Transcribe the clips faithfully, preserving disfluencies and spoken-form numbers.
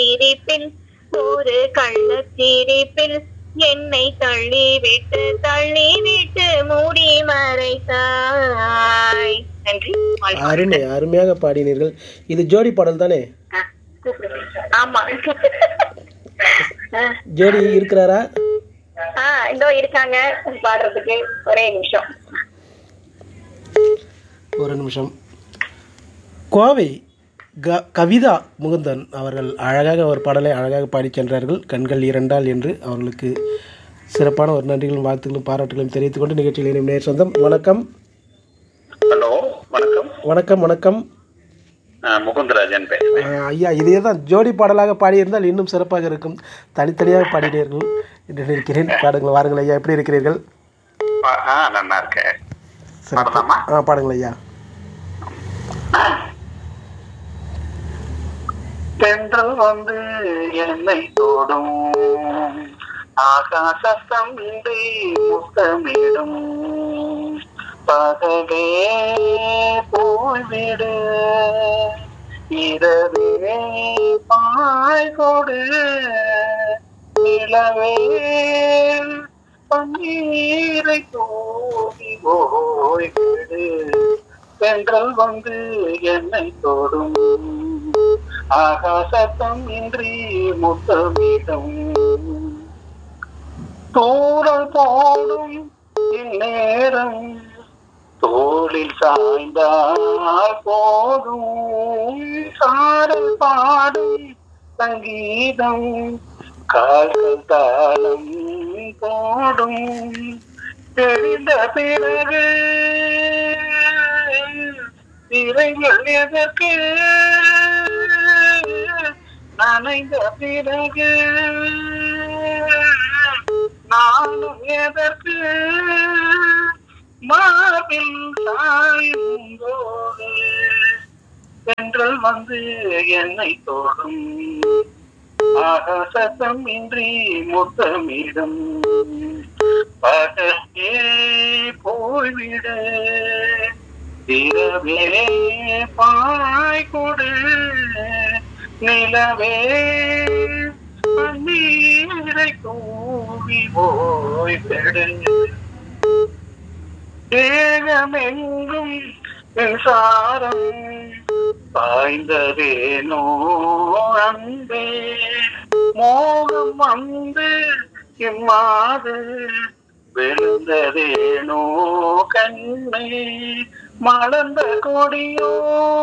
சிரிப்பில் ஒரு கள்ளச்சிரிப்பில் என்னை தள்ளி விட்டு தள்ளி விட்டு மூடி மறைத்தாய். நன்றி. அருமை, அருமையாக பாடினீர்கள். இது ஜோடி பாடல் தானே? ஆமா. ஜோடி இருக்கிறாரா? ஆஹ் இதோ இருக்காங்க பாடுறதுக்கு. ஒரே நிமிஷம் ஒரு நிமிஷம். கோவை க கவிதா முகுந்தன் அவர்கள் அழகாக ஒரு பாடலை அழகாக பாடிச் சென்றார்கள். கண்கள் இரண்டால் என்று அவர்களுக்கு சிறப்பான ஒரு நன்றிகளும் வாழ்த்துக்களும் பாராட்டுகளும் தெரிவித்துக் கொண்டு நிகழ்ச்சியில் இணையும் நேர் சொந்தம். வணக்கம். ஹலோ, வணக்கம். வணக்கம் வணக்கம் முகுந்தராஜன் ஐயா. இதே தான் ஜோடி பாடலாக பாடியிருந்தால் இன்னும் சிறப்பாக இருக்கும். தனித்தனியாக பாடினீர்கள் என்று நினைக்கிறேன். பாடுங்கள், வாருங்கள் ஐயா. எப்படி இருக்கிறீர்கள்? நல்லா இருக்கேன். ஆ பாடுங்கள் ஐயா. தென்றல் வந்து என்னை தோடும், ஆகாசம் இன்றி முத்தமிடும், பகவே போய்விடு, இரவே பாய் கொடு, நிலவே பன்னீரை தூவி ஓய்விடு. தென்றல் வந்து என்னை தோடும், ஆகாசத்தம் இன்றி முத்தமிடும், தூரல் போடும் இந்நேரம் தோளில் சாய்ந்தால் போதும், சாரல் பாடும் சங்கீதம் கால்கள் தாளம் போடும், தெரிந்த பிறகு திரைகள் எதற்கு, நனைந்த பிறகு நானும் எதற்கு, மார்பில் சாயும் போது தென்றல் வந்து என்னை தோடும், ஆகாசம் இன்றி முத்தமிடும், பகலே போய்விடு, இரவே பாய் கொடு, நிலவே நீரை தூவி ஓய்விடு. தேகமெங்கும் சாரம் பாய்ந்ததேனோ அன்பே, மோகம் வந்து இம்மாது விழுந்ததேனோ கண்ணே, மலர்ந்த கொடியோ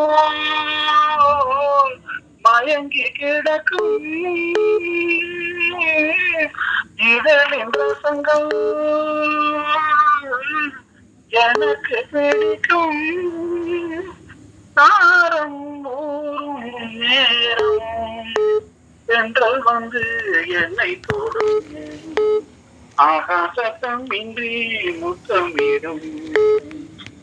மயங்கி கிடக்கும், இதழின் ரசங்கள் எனக்கு பிடிக்கும், தாரம் ஊரும் நேரம் தென்றல் வந்து என்னை தோடும், ஆகாசத்தம் இன்றி முத்தமிடும்.